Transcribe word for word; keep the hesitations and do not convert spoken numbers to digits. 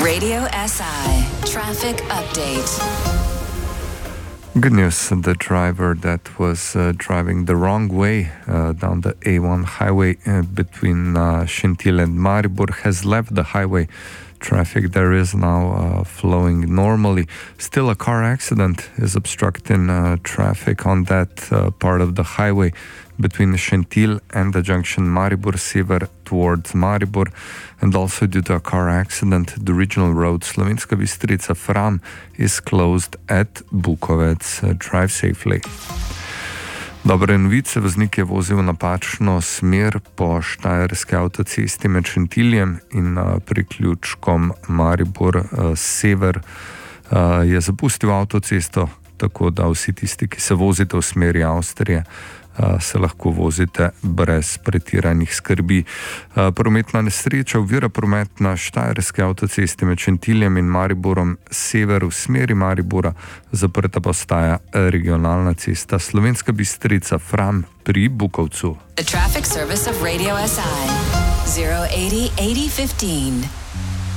Radio S I Traffic Update. Good news, the driver that was uh, driving the wrong way uh, down the A one highway uh, between uh, Šentilj and Maribor has left the highway. Traffic there is now uh, flowing normally. Still, a car accident is obstructing uh, traffic on that uh, part of the highway between Šentilj and the junction Maribor Sever towards Maribor, and also due to a car accident, the regional road Slovenska Bistrica-Fram is closed at Bukovec. Uh, drive safely. Dobre novice, voznik je vozil napačno smer po štajerski avtocesti med Šentiljem in uh, priključkom Maribor uh, Sever. Uh, je zapustil avtocesto, tako da vsi tisti, ki se vozite v smeri Avstrije, Uh, se lahko vozite brez pretiranih skrbi. Uh, prometna nesreča ovira promet na štajerski avtocesti med Šentiljem in Mariborom Sever v smeri Maribora, zaprta pa ostaja regionalna cesta Slovenska Bistrica-Fram pri Bukovcu. The traffic service of Radio S I zero eighty eighty fifteen.